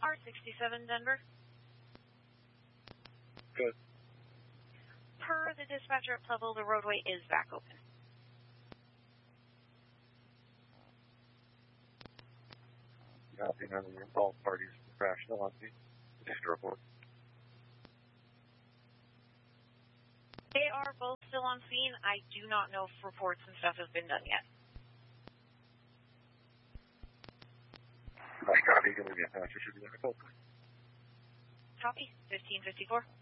R67 Denver. Good. Per the dispatcher at Plevel, the roadway is back open. Nothing on the involved parties crashed on the report. They are both still on scene. I do not know if reports and stuff have been done yet. Copy, going to be a passenger should be on the code. Copy, 1554.